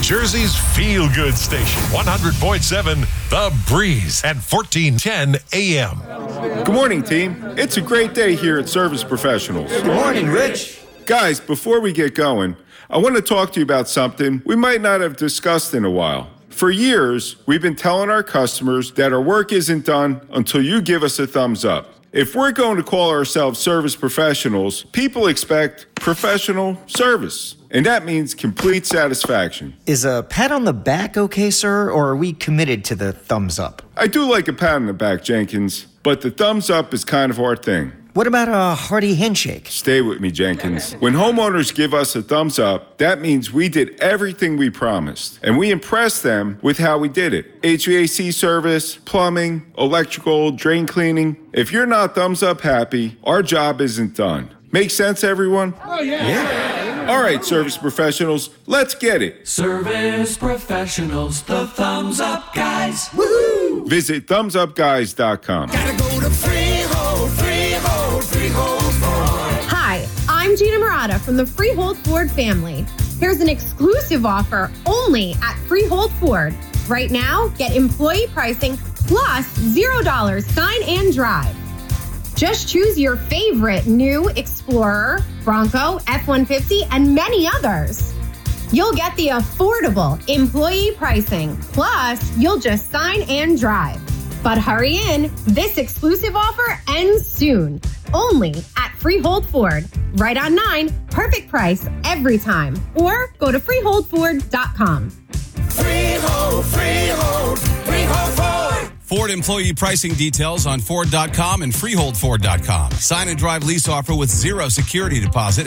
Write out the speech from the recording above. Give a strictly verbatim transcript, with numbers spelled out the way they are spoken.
Jersey's feel-good station, one hundred point seven The Breeze at fourteen ten A M. Good morning, team. It's a great day here at Service Professionals. Good morning, Rich. Guys, before we get going, I want to talk to you about something we might not have discussed in a while. For years, we've been telling our customers that our work isn't done until you give us a thumbs up. If we're going to call ourselves service professionals, people expect professional service, and that means complete satisfaction. Is a pat on the back okay, sir, or are we committed to the thumbs up? I do like a pat on the back, Jenkins, but the thumbs up is kind of our thing. What about a hearty handshake? Stay with me, Jenkins. When homeowners give us a thumbs up, that means we did everything we promised, and we impressed them with how we did it. H V A C service, plumbing, electrical, drain cleaning. If you're not thumbs up happy, our job isn't done. Make sense, everyone? Oh, yeah. Yeah. All right, service professionals, let's get it. Service professionals, the thumbs up guys. Woo! Visit thumbs up guys dot com. Gotta go to Freehold, Freehold, Freehold Ford. Hi, I'm Gina Murata from the Freehold Ford family. Here's an exclusive offer only at Freehold Ford. Right now, get employee pricing plus zero dollars sign and drive. Just choose your favorite new Explorer, Bronco, F one fifty, and many others. You'll get the affordable employee pricing, plus you'll just sign and drive. But hurry in, this exclusive offer ends soon. Only at Freehold Ford. Right on nine, perfect price every time. Or go to freehold ford dot com. Freehold, Freehold, Freehold Ford. Ford employee pricing details on Ford dot com and Freehold Ford dot com. Sign and drive lease offer with zero security deposit.